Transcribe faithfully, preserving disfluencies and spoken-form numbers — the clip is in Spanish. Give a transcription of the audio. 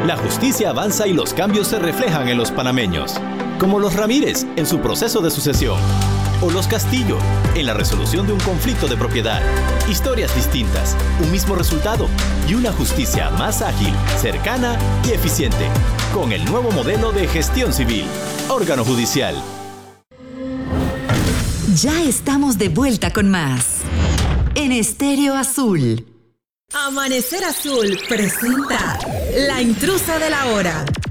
La justicia avanza y los cambios se reflejan en los panameños, como los Ramírez en su proceso de sucesión, o los Castillo en la resolución de un conflicto de propiedad. Historias distintas, un mismo resultado y una justicia más ágil, cercana y eficiente, con el nuevo modelo de gestión civil. Órgano judicial. Ya estamos de vuelta con más en Estéreo Azul. Amanecer Azul presenta La Intrusa de la Hora.